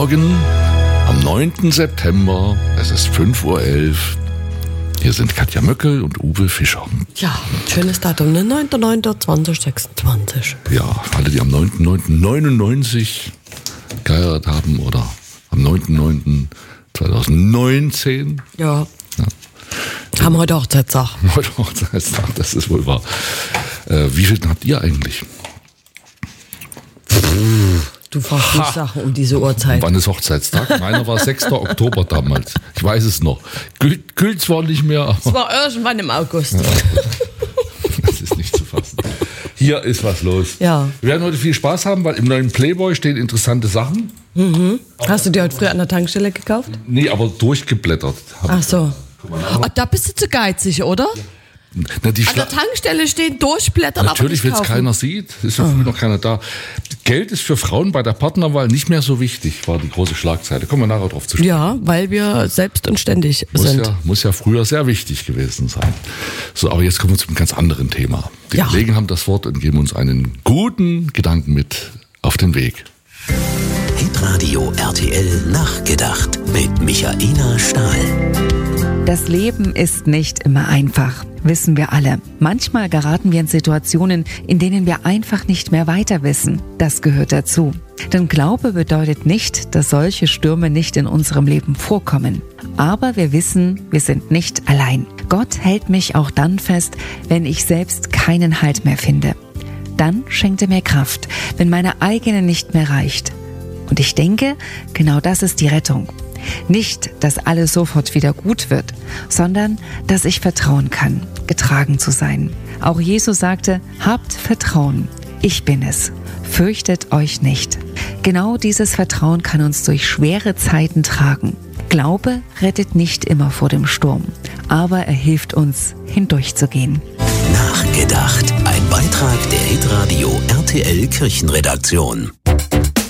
Morgen am 9. September. Es ist 5:11 Uhr. Hier sind Katja Möckel und Uwe Fischer. Ja, schönes Datum, ne? 9.9.2026. Ja, alle, die am 9.9.99 geheiratet haben oder am 9.9.2019. Ja. Haben heute Hochzeitstag. Heute Hochzeitstag, das ist wohl wahr. Wie viel habt ihr eigentlich? Du fragst mich Sachen um diese Uhrzeit. Wann ist Hochzeitstag? Meiner war 6. Oktober damals. Ich weiß es noch. Gilt zwar nicht mehr, aber... Es war irgendwann im August. Ja, das ist nicht zu fassen. Hier ist was los. Ja. Wir werden heute viel Spaß haben, weil im neuen Playboy stehen interessante Sachen. Mhm. Hast du die heute früh an der Tankstelle gekauft? Nee, aber durchgeblättert. Ach so. Oh, da bist du zu geizig, oder? Na, die An der Tankstelle stehen durchblättern, natürlich, wenn es keiner sieht, ist ja früh noch keiner da. Geld ist für Frauen bei der Partnerwahl nicht mehr so wichtig, war die große Schlagzeile. Kommen wir nachher drauf zu sprechen. Ja, weil wir selbst und ständig sind. Muss ja früher sehr wichtig gewesen sein. So, aber jetzt kommen wir zu einem ganz anderen Thema. Die Kollegen haben das Wort und geben uns einen guten Gedanken mit auf den Weg. Hitradio RTL Nachgedacht mit Michaela Stahl. Das Leben ist nicht immer einfach, wissen wir alle. Manchmal geraten wir in Situationen, in denen wir einfach nicht mehr weiter wissen. Das gehört dazu. Denn Glaube bedeutet nicht, dass solche Stürme nicht in unserem Leben vorkommen. Aber wir wissen, wir sind nicht allein. Gott hält mich auch dann fest, wenn ich selbst keinen Halt mehr finde. Dann schenkt er mir Kraft, wenn meine eigene nicht mehr reicht. Und ich denke, genau das ist die Rettung. Nicht, dass alles sofort wieder gut wird, sondern, dass ich vertrauen kann, getragen zu sein. Auch Jesus sagte, habt Vertrauen, ich bin es, fürchtet euch nicht. Genau dieses Vertrauen kann uns durch schwere Zeiten tragen. Glaube rettet nicht immer vor dem Sturm, aber er hilft uns, hindurchzugehen. Nachgedacht, ein Beitrag der Hitradio RTL Kirchenredaktion.